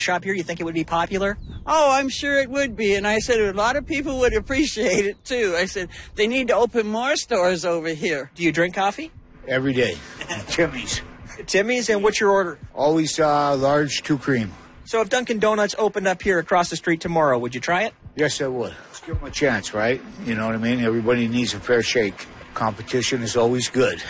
shop here? You think it would be popular? Oh, I'm sure it would be. And I said a lot of people would appreciate it, too. I said they need to open more stores over here. Do you drink coffee? Every day. Timmy's. Timmy's, and what's your order? Always large, 2 cream. So if Dunkin' Donuts opened up here across the street tomorrow, would you try it? Yes, I would. Let's give them a chance, right? You know what I mean? Everybody needs a fair shake. Competition is always good.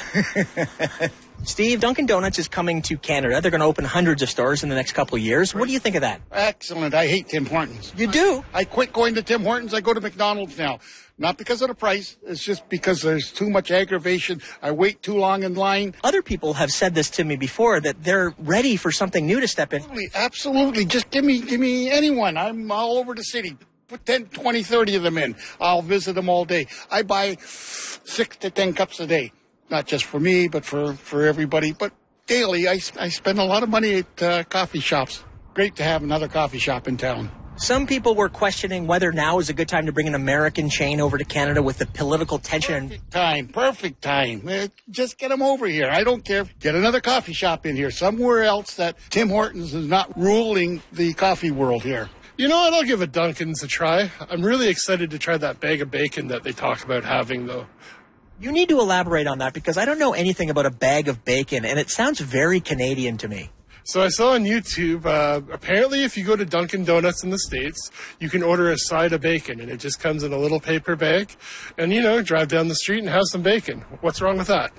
Steve, Dunkin' Donuts is coming to Canada. They're going to open hundreds of stores in the next couple of years. What do you think of that? Excellent. I hate Tim Hortons. You do? I quit going to Tim Hortons. I go to McDonald's now. Not because of the price. It's just because there's too much aggravation. I wait too long in line. Other people have said this to me before, that they're ready for something new to step in. Absolutely. Just give me anyone. I'm all over the city. Put 10, 20, 30 of them in. I'll visit them all day. I buy 6 to 10 cups a day. Not just for me, but for everybody. But daily, I spend a lot of money at coffee shops. Great to have another coffee shop in town. Some people were questioning whether now is a good time to bring an American chain over to Canada with the political tension. Perfect time. Just get them over here. I don't care. Get another coffee shop in here, somewhere else that Tim Hortons is not ruling the coffee world here. You know what? I'll give a Dunkin's a try. I'm really excited to try that bag of bacon that they talk about having, though. You need to elaborate on that, because I don't know anything about a bag of bacon, and it sounds very Canadian to me. So I saw on YouTube, apparently if you go to Dunkin' Donuts in the States, you can order a side of bacon, and it just comes in a little paper bag. And, drive down the street and have some bacon. What's wrong with that?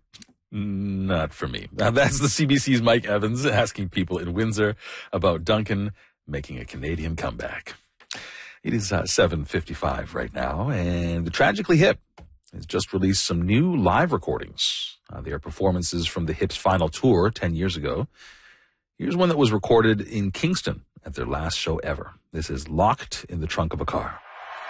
Not for me. Now, that's the CBC's Mike Evans asking people in Windsor about Dunkin' making a Canadian comeback. It is 7:55 right now, and the Tragically Hip has just released some new live recordings. They are performances from the Hip's final tour 10 years ago. Here's one that was recorded in Kingston at their last show ever. This is Locked in the Trunk of a Car.